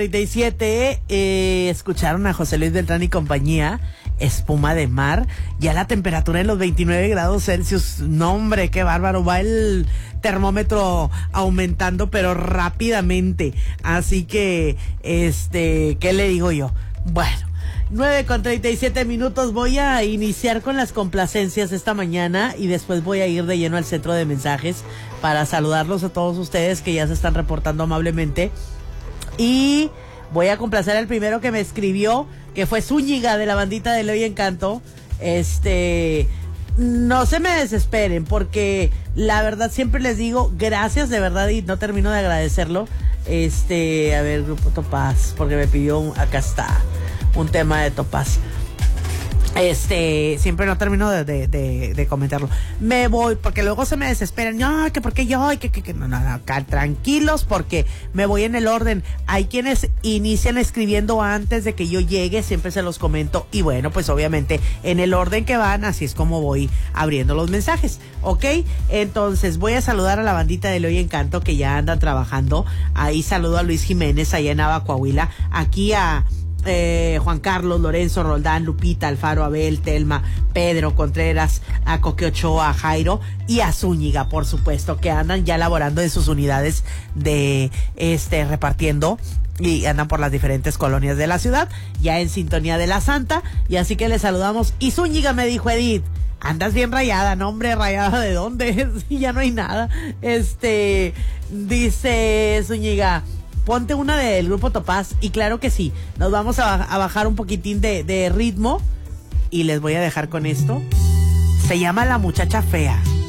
37, escucharon a José Luis Beltrán y compañía, Espuma de Mar, ya la temperatura en los 29 grados Celsius, no hombre, qué bárbaro, va el termómetro aumentando pero rápidamente, así que, ¿qué le digo yo? Bueno, 9:37, voy a iniciar con las complacencias esta mañana y después voy a ir de lleno al centro de mensajes para saludarlos a todos ustedes que ya se están reportando amablemente. Y voy a complacer al primero que me escribió, que fue Zúñiga de la bandita de Leo y Encanto. No se me desesperen, porque la verdad siempre les digo gracias de verdad y no termino de agradecerlo. A ver, Grupo Topaz, porque me pidió acá está, un tema de Topaz. Siempre no termino de comentarlo. Me voy, porque luego se me desesperan. No, que porque yo, que no, acá, tranquilos, porque me voy en el orden. Hay quienes inician escribiendo antes de que yo llegue, siempre se los comento. Y bueno, pues obviamente en el orden que van, así es como voy abriendo los mensajes, ¿ok? Entonces voy a saludar a la bandita de Leo y Encanto que ya andan trabajando. Ahí saludo a Luis Jiménez, allá en Nava, Coahuila. Aquí a Juan Carlos, Lorenzo, Roldán, Lupita, Alfaro, Abel, Telma, Pedro Contreras, a Coque Ochoa, a Jairo y a Zúñiga, por supuesto, que andan ya laborando en sus unidades de repartiendo y andan por las diferentes colonias de la ciudad, ya en sintonía de la Santa, y así que les saludamos. Y Zúñiga me dijo, Edith, andas bien rayada. No, hombre, ¿rayada de dónde? Ya no hay nada. Dice Zúñiga, ponte una del Grupo Topaz, y claro que sí, nos vamos a bajar un poquitín de ritmo y les voy a dejar con esto. Se llama La Muchacha Fea.